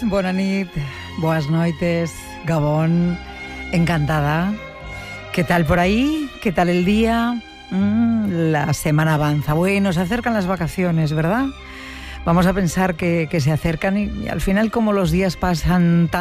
Bona nit, boas noites, Gabón, encantada. ¿Qué tal por ahí? ¿Qué tal el día? La semana avanza. Bueno, se acercan las vacaciones, ¿verdad? Vamos a pensar que se acercan y al final, como los días pasan tan